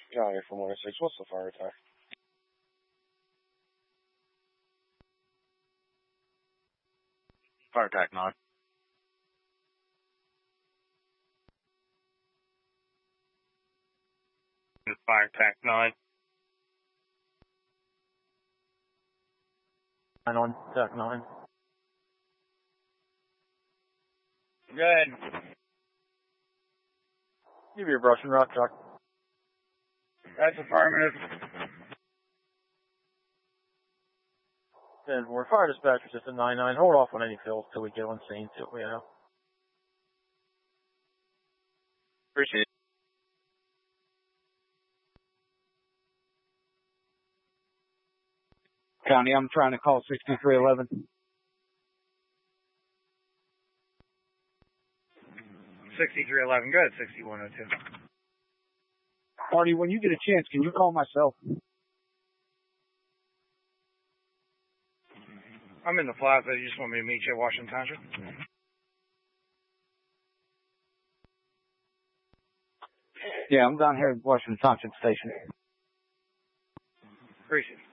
Johnny from 106. What's the fire attack? Fire attack 9. Fire attack 9. 9 on attack 9. Good. Give me your brush and rock, Chuck. That's affirmative. 10 4. Fire dispatcher system 9-9. Hold off on any fills till we get on scene. See what we have. Appreciate it. County, I'm trying to call 6311. 6311. Good. 6102. Marty, when you get a chance, can you call myself? I'm in the plaza. You just want me to meet you at Washington Township? Yeah, I'm down here at Washington Township Station. Appreciate it.